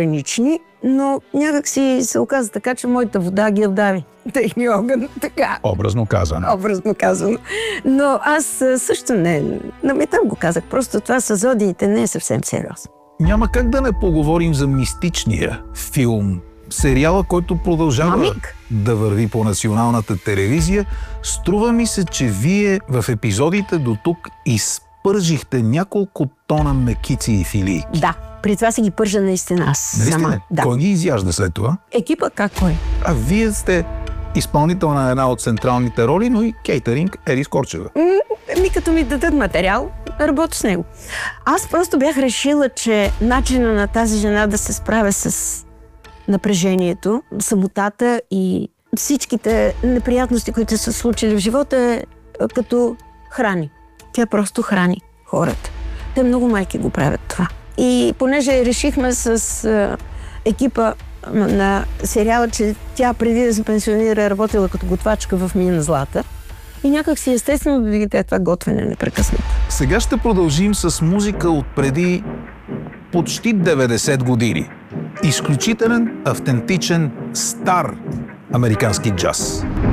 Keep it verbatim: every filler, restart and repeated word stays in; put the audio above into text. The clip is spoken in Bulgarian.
гранични, но някак си се оказа така, че моята вода ги отдави. Техния огън, така. Образно казано. Образно казано. Но аз също не, намитам го казах, просто това с зодиите не е съвсем сериозно. Няма как да не поговорим за мистичния филм, сериала, който продължава Мамик? да върви по националната телевизия. Струва ми се, че вие в епизодите до тук изпържихте няколко тона мекици и филийки. Да, при това си ги пържа наистина аз. Наистина? Сама. Да. Кой ги изяжда след това? Екипа как е? А вие сте изпълнител на една от централните роли, но и кейтеринг Ери Скорчева. Ми като ми дадат материал, работя с него. Аз просто бях решила, че начина на тази жена да се справя с напрежението, самотата и всичките неприятности, които са случили в живота, е като храни. Тя просто храни хората. Те много майки го правят това. И понеже решихме с а, екипа на сериала, че тя преди да се пенсионира е работила като готвачка в Мина Злата. И някак си естествено да видите това готвене непрекъснато. Сега ще продължим с музика от преди почти деветдесет години. Изключителен, автентичен, стар американски джаз.